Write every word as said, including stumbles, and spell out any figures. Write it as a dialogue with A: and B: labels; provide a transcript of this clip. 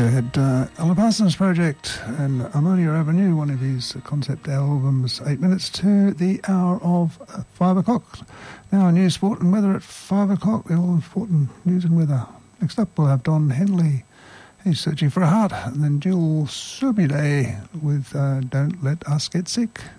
A: had uh, Alan Parsons Project and Ammonia Avenue, one of his concept albums, eight minutes to the hour of uh, five o'clock. Now, news, sport and weather at five o'clock, the all-important news and weather. Next up, we'll have Don Henley. He's searching for a heart. And then Jill Subiday with uh, Don't Let Us Get Sick.